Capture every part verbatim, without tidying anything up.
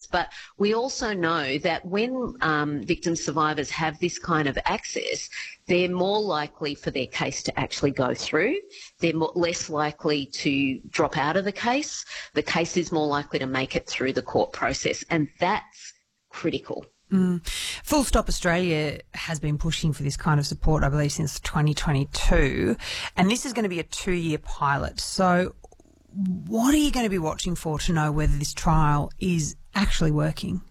But we also know that when um, victim survivors have this kind of access, they're more likely for their case to actually go through. They're more, less likely to drop out of the case. The case is more likely to make it through the court process, and that's critical. Mm. Full Stop Australia has been pushing for this kind of support, I believe, since twenty twenty-two, and this is going to be a two-year pilot. So what are you going to be watching for to know whether this trial is actually working?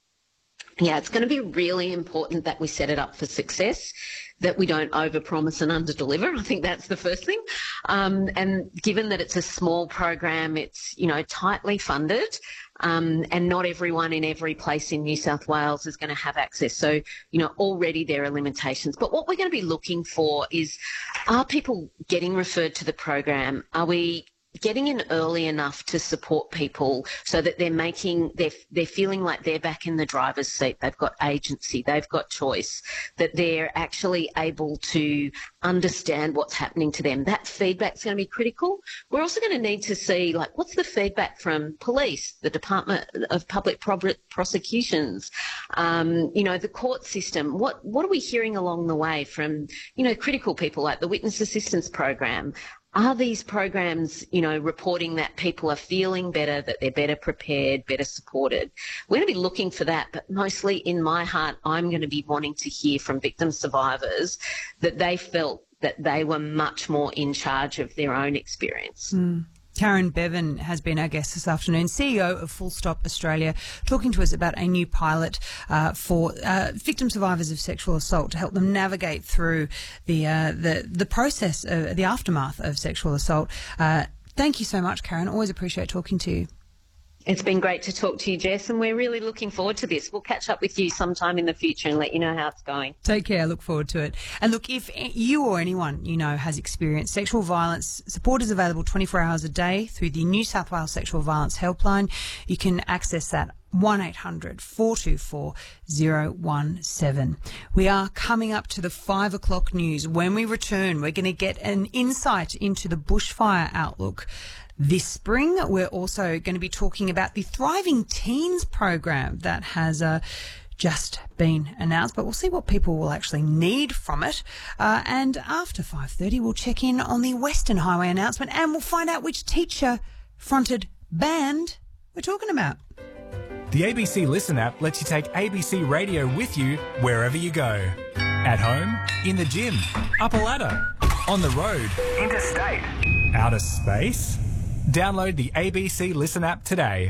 Yeah, it's going to be really important that we set it up for success, that we don't overpromise and underdeliver. I think that's the first thing. Um, and given that it's a small program, it's, you know, tightly funded, um, and not everyone in every place in New South Wales is going to have access. So, you know, already there are limitations. But what we're going to be looking for is, are people getting referred to the program? Are we getting in early enough to support people so that they're making, they're, they're feeling like they're back in the driver's seat, they've got agency, they've got choice, that they're actually able to understand what's happening to them. That feedback's going to be critical. We're also going to need to see, like, what's the feedback from police, the Department of Public Prosecutions, um, you know, the court system. What, what are we hearing along the way from, you know, critical people like the Witness Assistance Program? Are these programs, you know, reporting that people are feeling better, that they're better prepared, better supported? We're going to be looking for that, but mostly in my heart, I'm going to be wanting to hear from victim survivors that they felt that they were much more in charge of their own experience. Mm. Karen Bevan has been our guest this afternoon, C E O of Full Stop Australia, talking to us about a new pilot uh, for uh, victim survivors of sexual assault to help them navigate through the uh, the, the process, uh, the aftermath of sexual assault. Uh, thank you so much, Karen. Always appreciate talking to you. It's been great to talk to you, Jess, and we're really looking forward to this. We'll catch up with you sometime in the future and let you know how it's going. Take care. Look forward to it. And look, if you or anyone you know has experienced sexual violence, support is available twenty-four hours a day through the New South Wales Sexual Violence Helpline. You can access that one eight hundred four two four zero one seven. We are coming up to the five o'clock news. When we return, we're going to get an insight into the bushfire outlook. This spring, we're also going to be talking about the Thriving Teens program that has uh, just been announced, but we'll see what people will actually need from it. Uh, and after five thirty, we'll check in on the Western Highway announcement and we'll find out which teacher-fronted band we're talking about. The A B C Listen app lets you take A B C Radio with you wherever you go. At home, in the gym, up a ladder, on the road, interstate, outer space. Download the A B C Listen app today.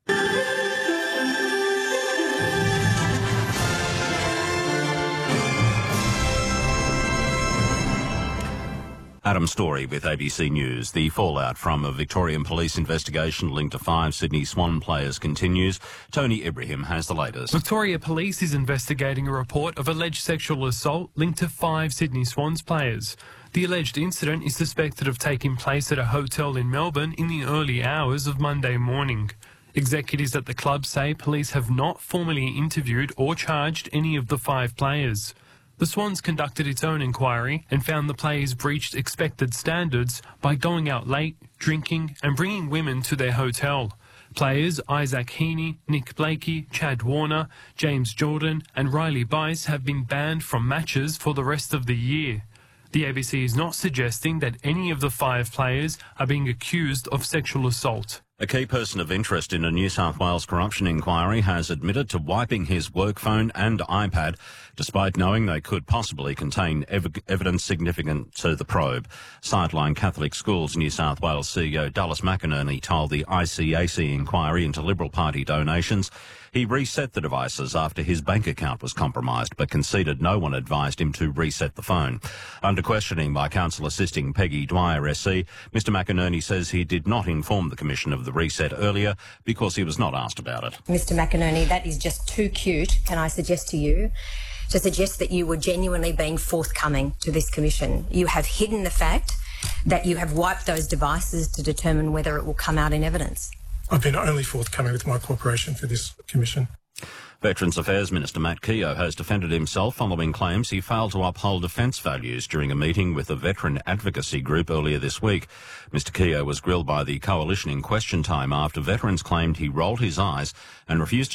Adam Story with A B C News. The fallout from a Victorian police investigation linked to five Sydney Swan players continues. Tony Ibrahim has the latest. Victoria Police is investigating a report of alleged sexual assault linked to five Sydney Swans players. The alleged incident is suspected of taking place at a hotel in Melbourne in the early hours of Monday morning. Executives at the club say police have not formally interviewed or charged any of the five players. The Swans conducted its own inquiry and found the players breached expected standards by going out late, drinking and bringing women to their hotel. Players Isaac Heaney, Nick Blakey, Chad Warner, James Jordan and Riley Bice have been banned from matches for the rest of the year. The A B C is not suggesting that any of the five players are being accused of sexual assault. A key person of interest in a New South Wales corruption inquiry has admitted to wiping his work phone and iPad, despite knowing they could possibly contain ev- evidence significant to the probe. Sideline Catholic Schools New South Wales C E O Dallas McInerney told the I C A C inquiry into Liberal Party donations he reset the devices after his bank account was compromised, but conceded no one advised him to reset the phone. Under questioning by counsel assisting Peggy Dwyer S C, Mr McInerney says he did not inform the Commission of the reset earlier because he was not asked about it. Mr McInerney, that is just too cute, can I suggest to you, to suggest that you were genuinely being forthcoming to this Commission. You have hidden the fact that you have wiped those devices to determine whether it will come out in evidence. I've been only forthcoming with my cooperation for this Commission. Veterans Affairs Minister Matt Keogh has defended himself following claims he failed to uphold defence values during a meeting with a veteran advocacy group earlier this week. Mr Keogh was grilled by the coalition in question time after veterans claimed he rolled his eyes and refused to